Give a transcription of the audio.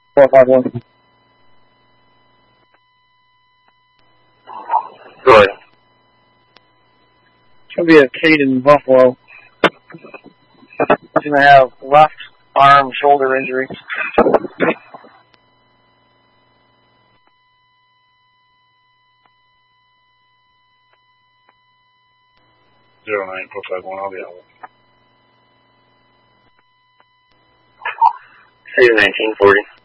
451. Go ahead. It's going to be a kid in Buffalo. He's going to have left arm shoulder injury. 09451, I'll be out. Say 1940.